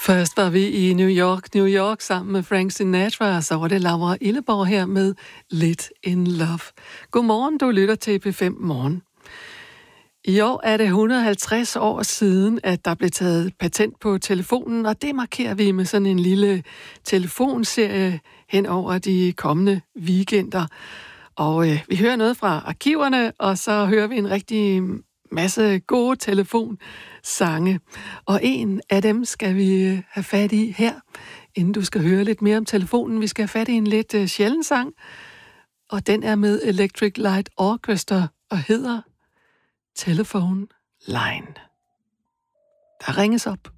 Først var vi i New York sammen med Frank Sinatra, og så var det Laura Illeborg her med Lit in Love. Godmorgen, du lytter til P5 Morgen. I år er det 150 år siden, at der blev taget patent på telefonen, og det markerer vi med sådan en lille telefonserie hen over de kommende weekender. Og vi hører noget fra arkiverne, og så hører vi en rigtig masse gode telefonsange. Og en af dem skal vi have fat i her, inden du skal høre lidt mere om telefonen. Vi skal have fat i en lidt sjælden sang, og den er med Electric Light Orchestra og hedder Telephone Line. Der ringes op.